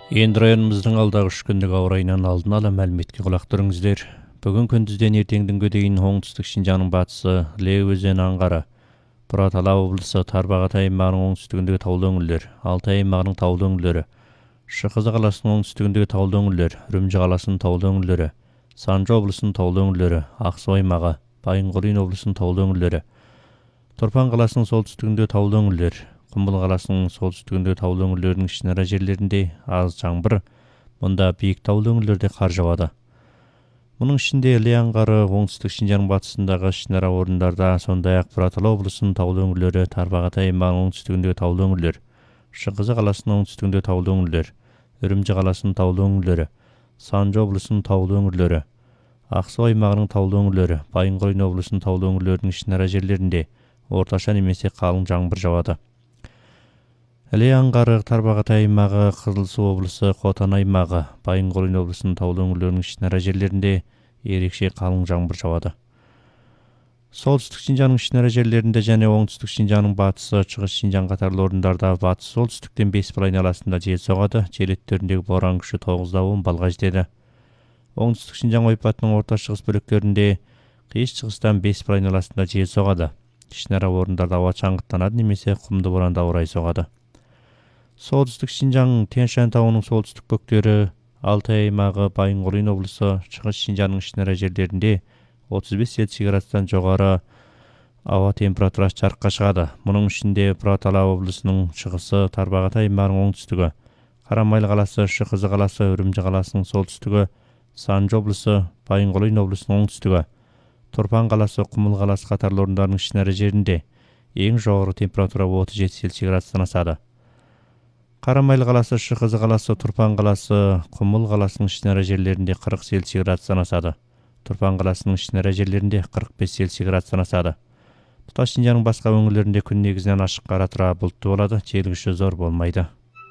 Енді районымыздың алдағы 3 күндік ауа райынан алдын ала мәліметке құлақ түріңіздер. Бүгін күндізден ертеңдіңге дейін оңтүстік Шинжаңның батысы, Іле өзені аңғары, Бұратала облысы, Тарбағатай аймағының оңтүстігіндегі таулы өңірлер, Алтай аймағының таулы өңірлері, Шықызы қаласының оңтүстігіндегі таулы өңірлер, Үрімжі қаласының таулы өңірлері, Санжы облысының таулы өңірлері, Ақсу аймағы, Байынқорин облысының таулы өңірлері, Тұрпан қаласының солтүстігіндегі таулы өңірлер, Құмбыл қаласының солтүстігіндегі таулы өңірлерінің ішінара жерлерінде аз жаңбыр, мұнда биік таулы өңірлерде қар жауады. Мұның ішінде Іле аңғары, оңтүстік Шинжаңның батысындағы ішінара орындарда, сондай-ақ Бұратала облысының таулы өңірлері, Тарбағатай аймағының оңтүстігіндегі таулы өңірлер, Шықызы қаласының оңтүстігіндегі таулы өңірлер, Үрімжі қаласының таулы өңірлері, Санжы облысының таулы өңірлері, Ақсу аймағының таулы өңірлері, Байынқорин облысының таулы өңірлерінің ішінара жерлерінде орташа немесе қалың жаңбыр жауады. Іле аңғары, Тарбағатай аймағы, Қызылсу облысы, Қотан аймағы, Байынқорин облысының таулы өңірлерінің ішінара жерлерінде ерекше қалың жаңбыр жауады. Солтүстік Шинжаңның ішінара жерлерінде және оңтүстік Шинжаңның батысы, шығыс Шинжаң қатарлы орындарда батыс солтүстіктен 5 айналасында жел соғады. Жел өттеріндегі боран күші 9-10 балға жетеді. Оңтүстік Шинжаң ойпатының орта шығыс бөліктерінде қиыс шығыстан 5 айналасында жел соғады. Ішінара орындарда ауа шаңғыттанады немесе құмды боранды ауа райы соғады. Солтүстік Шинжаң Тянь-Шань тауының солтүстік бөктері, Алтай аймағы, Байынқорин облысы, шығыс Шинжаңның ішінара жерлерінде 35 Цельсий градустан жоғары ауа температурасы жарыққа шығады. Мұның ішінде Бұратала облысының шығысы, Тарбағатай аймағының оңтүстігі, Қарамайлы қаласы, Шықызы қаласы, Үрімжі қаласының солтүстігі, Санжы облысы, Байынқорин облысының оңтүстігі, Тұрпан қаласы, Құмбыл қаласы қатарлы орындарының ішінара жерінде ең жоғары температура 37 Цельсий градустан асады. Қарамайлы қаласы, Шықызы қаласы, Тұрпан қаласы, Құмбыл қаласының ішінара жерлерінде 40 Цельсий градустан асады. Тұрпан қаласының ішінара жерлерінде 45 Цельсий градустан асады. Тұтас Шинжаңның басқа өңірлерінде күн негізінен ашық қара тұра бұлтты болады, жел күші зор болмайды.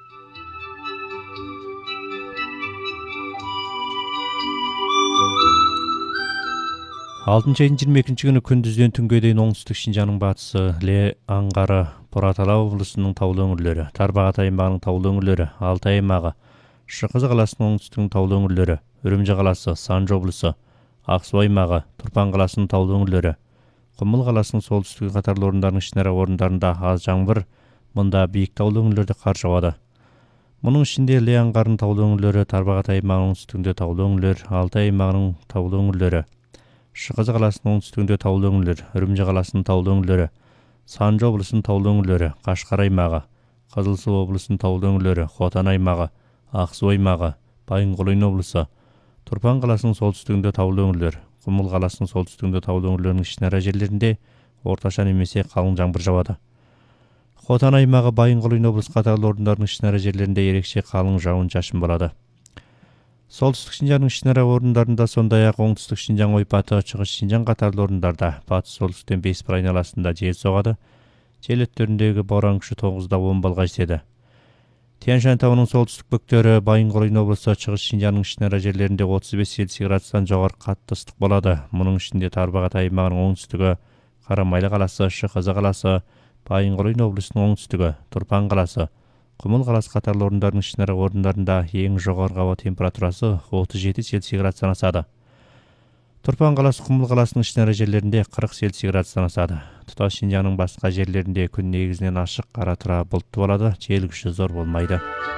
6 айдың 22 күні күндізден түнге дейін оңтүстік Шинжаңның батысы, Іле аңғары, Бұратала облысының таулы өңірлері, Тарбағатай аймағының таулы өңірлері, Алтай аймағы, Шықызы қаласының оңтүстігінің таулы өңірлері, Үрімжі қаласы, Санжы облысы, Ақсу аймағы, Тұрпан қаласының таулы өңірлері, Құмбыл қаласының солтүстігі қатарлы орындарының ішінара орындарында аз жаңбыр, мұнда биік таулы өңірлерде қар жауады. Мұның ішінде Іле аңғарының таулы өңірлері, Тарбағатай аймағының оңтүстігінде таулы өңірлер, Алтай аймағының таулы өңірлері, Шықызы қаласының оңтүстігінде таулы өңірлер, Үрімжі қаласының таулы өңірлері, Санжы облысының таулы өңірлері, Қашқар аймағы, Қызылсу облысының таулы өңірлері, Қотан аймағы, Ақсу аймағы, Байынқорин облысы, Тұрпан қаласының солтүстігінде таулы өңірлер, Құмбыл қаласының солтүстігінде таулы өңірлерінің ішінара жерлерінде орташа немесе қалың жаңбыр жауады. Қотан аймағы, Байынқорин облысы қатарлы орындарының ішінара жерлерінде ерекше қалың жауын-шашын болады. Солтүстік Шинжаңның ішінара орындарында, сондай-ақ оңтүстік Шинжаң ойпаты, шығыс Шинжаң қатарлы орындарда батыс солтүстіктен 5 айналасында жел соғады. Жел өттеріндегі боран күші 9-10 балға жетеді. Тянь-Шань тауының солтүстік бөктері, Байынқорин облысы, шығыс Шинжаңның ішінара жерлерінде 35 Цельсий градустан жоғары қатты ыстық болады. Мұның ішінде Тарбағатай аймағының оңтүстігі, Қарамайлы қаласы, Шықызы қаласы, Байынқорин облысының оңтүстігі, Тұрпан қаласы, Құмбыл қаласы қатарлы орындарының ішінара орындарында ең жоғарғы ауа температурасы 37 Цельсий градустан асады. Тұрпан қаласы, Құмбыл қаласының ішінара жерлерінде 40 Цельсий градустан асады. Тұтас Шинжаңның басқа жерлерінде күн негізінен ашық қара тұра бұлтты болады, жел күші зор болмайды.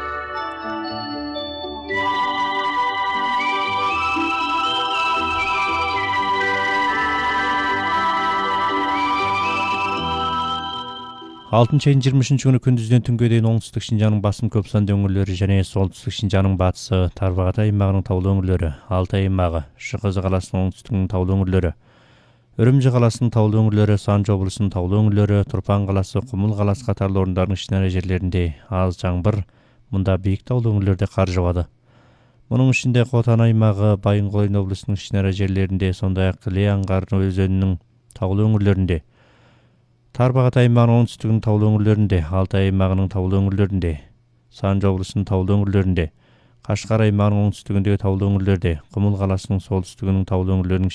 6 айдың 23 күні күндізден түнге дейін оңтүстік Шинжаңның басым көп санды өңірлері және солтүстік Шинжаңның батысы, Тарбағатай аймағының таулы өңірлері, Алтай аймағы, Шықызы қаласының оңтүстігінің таулы өңірлері, Үрімжі қаласының таулы өңірлері, Санжы облысының таулы өңірлері, Тұрпан қаласы, Құмбыл қаласы қатарлы орындарының ішінара жерлерінде аз жаңбыр, мұнда биік таулы өңірлерде қар жауады. Мұның ішінде Қотан аймағы, Байынқорин облысының ішінара жерлерінде, сондай-ақ Іле аңғары өзенінің таулы өңірлерінде, Тарбағатай аймағының оңтүстігінің таулы өңірлерінде, Алтай аймағының таулы өңірлерінде, Санжы облысының таулы өңірлерінде, Қашқар аймағының оңтүстігіндегі таулы өңірлерде, Құмбыл қаласының солтүстігінің таулы өңірлерінің